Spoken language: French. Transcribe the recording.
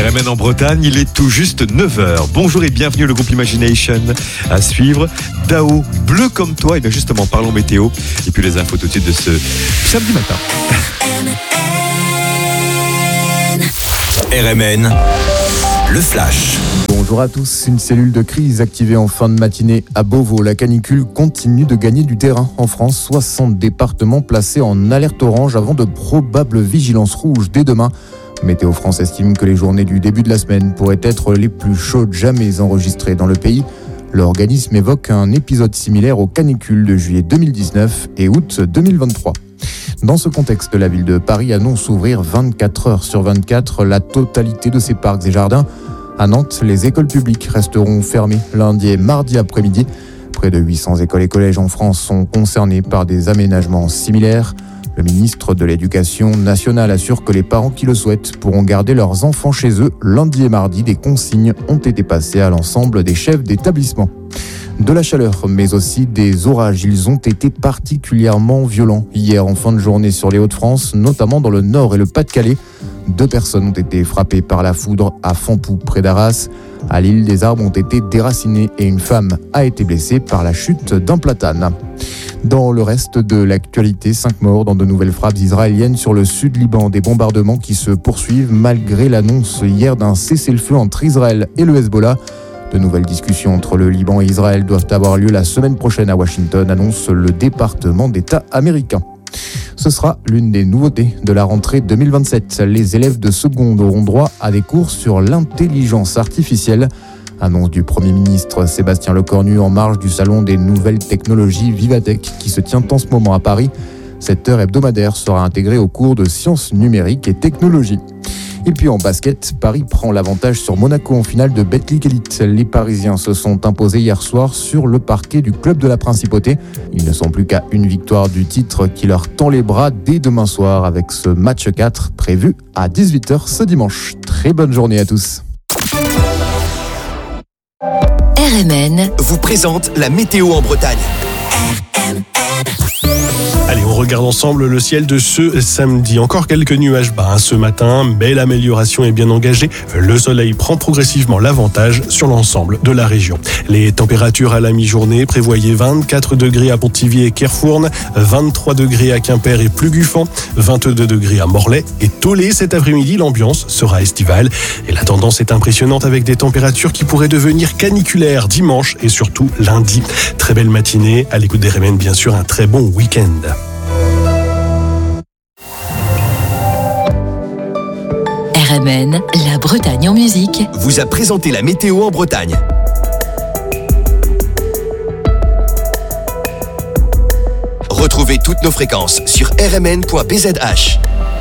RMN en Bretagne, il est tout juste 9h. Bonjour et bienvenue le groupe Imagination. À suivre, Dao, bleu comme toi. Et bien justement, parlons météo. Et puis les infos tout de suite de ce samedi matin. RMN, le flash. Bonjour à tous, une cellule de crise activée en fin de matinée à Beauvau. La canicule continue de gagner du terrain en France. 60 départements placés en alerte orange avant de probables vigilances rouges dès demain. Météo France estime que les journées du début de la semaine pourraient être les plus chaudes jamais enregistrées dans le pays. L'organisme évoque un épisode similaire aux canicules de juillet 2019 et août 2023. Dans ce contexte, la ville de Paris annonce ouvrir 24 heures sur 24 la totalité de ses parcs et jardins. À Nantes, les écoles publiques resteront fermées lundi et mardi après-midi. Près de 800 écoles et collèges en France sont concernés par des aménagements similaires. Le ministre de l'Éducation nationale assure que les parents qui le souhaitent pourront garder leurs enfants chez eux. Lundi et mardi, des consignes ont été passées à l'ensemble des chefs d'établissement. De la chaleur, mais aussi des orages. Ils ont été particulièrement violents hier en fin de journée sur les Hauts-de-France, notamment dans le Nord et le Pas-de-Calais. 2 personnes ont été frappées par la foudre à Fontpoux, près d'Arras. À Lille, des arbres ont été déracinés et une femme a été blessée par la chute d'un platane. Dans le reste de l'actualité, 5 morts dans de nouvelles frappes israéliennes sur le sud Liban. Des bombardements qui se poursuivent malgré l'annonce hier d'un cessez-le-feu entre Israël et le Hezbollah. De nouvelles discussions entre le Liban et Israël doivent avoir lieu la semaine prochaine à Washington, annonce le département d'État américain. Ce sera l'une des nouveautés de la rentrée 2027. Les élèves de seconde auront droit à des cours sur l'intelligence artificielle. Annonce du Premier ministre Sébastien Lecornu en marge du salon des nouvelles technologies Vivatech qui se tient en ce moment à Paris. Cette heure hebdomadaire sera intégrée au cours de sciences numériques et technologies. Et puis en basket, Paris prend l'avantage sur Monaco en finale de Betclic Elite. Les Parisiens se sont imposés hier soir sur le parquet du club de la Principauté. Ils ne sont plus qu'à une victoire du titre qui leur tend les bras dès demain soir avec ce match 4 prévu à 18h ce dimanche. Très bonne journée à tous. RMN vous présente la météo en Bretagne. Allez, on regarde ensemble le ciel de ce samedi. Encore quelques nuages bas ce matin, mais l'amélioration est bien engagée. Le soleil prend progressivement l'avantage sur l'ensemble de la région. Les températures à la mi-journée prévoyaient 24 degrés à Pontivy et Kerfourne, 23 degrés à Quimper et Pluguffan, 22 degrés à Morlaix et Tholé. Cet après-midi, l'ambiance sera estivale. Et la tendance est impressionnante avec des températures qui pourraient devenir caniculaires dimanche et surtout lundi. Très belle matinée. À l'écoute des RMN, bien sûr, un très bon week-end. RMN, la Bretagne en musique, vous a présenté la météo en Bretagne. Retrouvez toutes nos fréquences sur rmn.bzh.